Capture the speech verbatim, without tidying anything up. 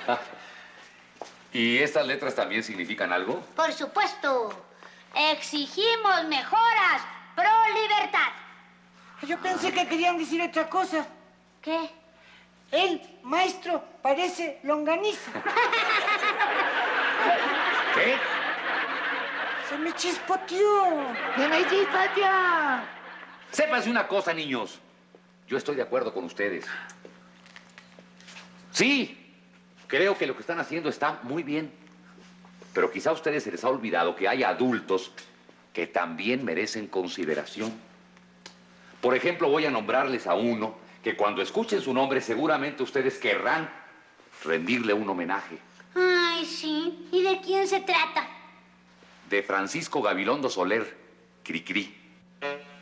¿Y estas letras también significan algo? Por supuesto. Exigimos mejoras pro libertad. Yo pensé que querían decir otra cosa. ¿Qué? El maestro parece longaniza. ¿Qué? Se me chispoteó. ¡Se me chispoteó! Sépase una cosa, niños. Yo estoy de acuerdo con ustedes. Sí, creo que lo que están haciendo está muy bien. Pero quizá a ustedes se les ha olvidado que hay adultos que también merecen consideración. Por ejemplo, voy a nombrarles a uno que cuando escuchen su nombre seguramente ustedes querrán rendirle un homenaje. Ay, sí. ¿Y de quién se trata? De Francisco Gabilondo Soler, Cricrí.